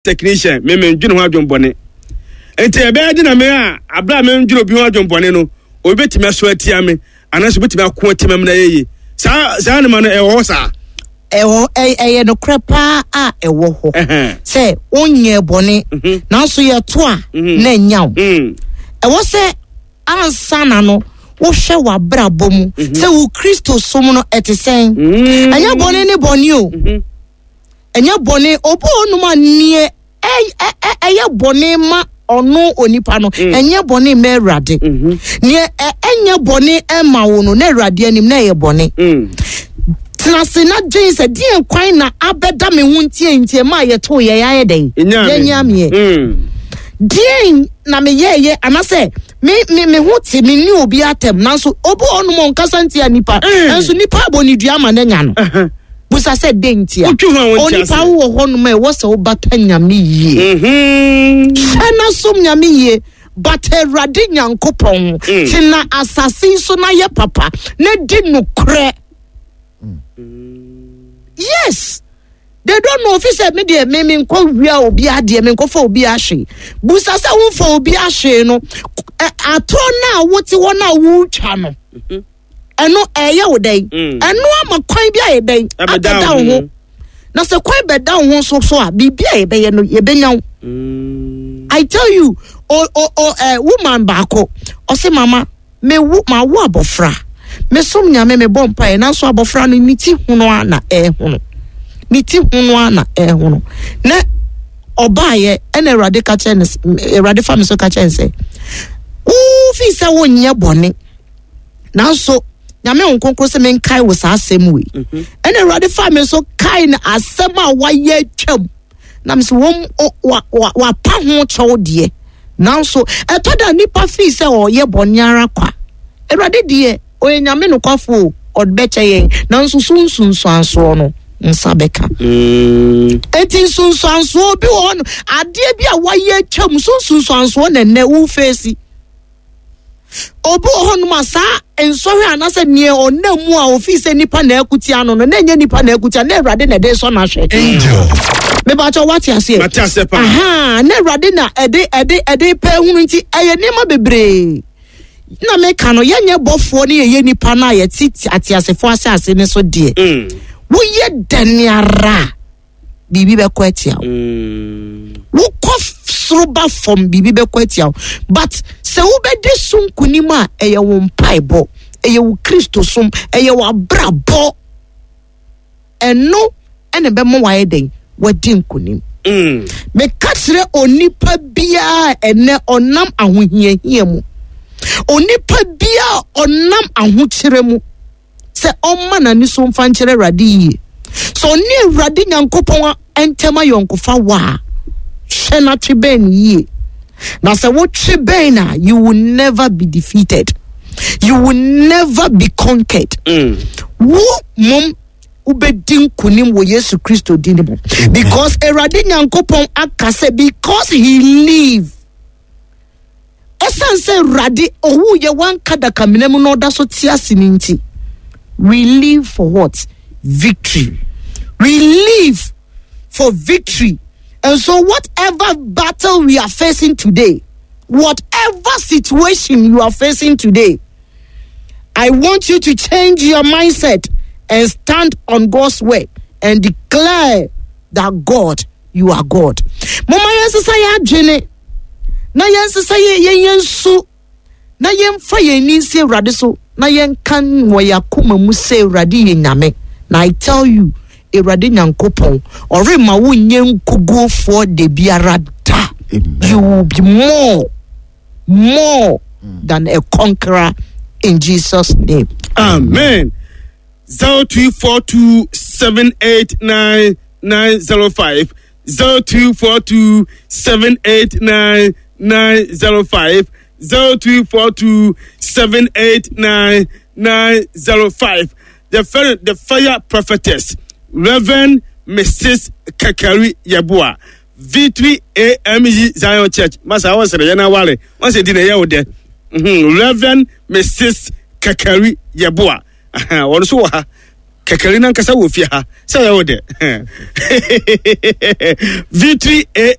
technician me ndwene ho adwombone enti ebe di na me a abra me ndwene obi ho adwombone no obetimi aso atia me anaso obetimi akko atia me na yeye saa ne ma no ewo saa eye no krepa a ewo ho se onye bone na so ye to a na nyaw ewo se ansana no wo hwe wa brabo mu se wo Kristo som no etesen anya bone ne bone o anya bone obo onuma nie eye bone ma ono onipa no anya bone ma Awurade nie anya bone ema wo no na Awurade anim na eye bone Tinase na dwen se die kwan na abeda me ho ntie ma ye to ye ya den yenya me die na me ye anase me ho ti me ni obi atem nanso obo onu mo nkasa ntia nipa enso nipa aboni dua ma na nya no busa se dentia onipa wo ho no me wo se wo bata nyame yie ana som nyame yie but Awurade Nyankopɔn tina asasi so na ye papa na di no kre. Yes, they don't know if he said me dear me ko wia obi ade me ko fa obi ahwe busa se wo fa obi ahwe no ato na woti wona wo twa no eno eye wo dai eno amakwan bia ye dai abeda ho na se kwan beda ho so a bibia ye be ye no ye benya I tell you woman baako o se mama me ma wo abofra me som nyame me bompa e na so abofra no niti hono ana hono niti hono ana hono na obaye ena Awurade ka che ne Awurade fa me so ka che nse wo fi se wo nye bone na so nyame onkonkro se me nkai wo sa asem we ena Awurade fa me so kai na asem a wa ye twam na me so wa pa ho chow de na so etoda nipa fi se o ye bone ara kwa Awurade de oye nyame no kwafo odbeche yen na nsusunsu anso no nsabeka eti nsusunsu anso bi wo no ade bi a waye twam nsusunsu anso na ne wo face obo ho no masa ensohwe anase ne onamu a ofise nipa na akuti ano no na nya nipa na akuti na Awurade na de so na hwe me ba cho what ase aha na Awurade na ede pa hunu nti eye nema bebre na me kano yenye bofo ne ye nipa na ye titi atiasefo asase ne so de wo ye daniara bibi be kwatia wo kof sroba from bibi be kwatia but se wo be de sunkuni ma eye wo mpaibo eye wo Kristo som eye wo abrabo eno ene be mo waye den wadi nkunim me katre onipa bia ene onam ahohiahia mu onipa bia onam ahokyere mu se omma na ni so mfa nkyere Awurade yie so ni Awurade Nyankopɔn entema yonkofa wa hwe na tweben yie na se wo tweben na you will never be defeated, you will never be conquered. Wo mom ubedin kunim wo Yesu Kristo dinimo because Awurade Nyankopɔn akase because he live esanse Awurade owu ye wan kadaka menemu no da so tiase ninti. We live for what? Victory. We live for victory. And so whatever battle we are facing today, whatever situation you are facing today, I want you to change your mindset and stand on God's word and declare that God, you are God. Mama yensesa ya dwene na yensesa yensu na yemfa yeninsi Awurade so na yenkan wo yakoma mu se Awurade yenyame. Na I tell you, Awurade Nyankopɔn ore ma wo nyenkugo for de biara da. You will be more than a conqueror in Jesus' name. Amen. 0242789905 0242789905 0242789905. The fire prophetess Reverend Mrs. Kakari Yabua, Victory AME Zion Church. Masa was Rena Wale. Once a dinner out there. Reverend Mrs. Kakari Yabua. Also, kɛkɛri nankasa wɔ fie ha sɛ yɛ wo de V3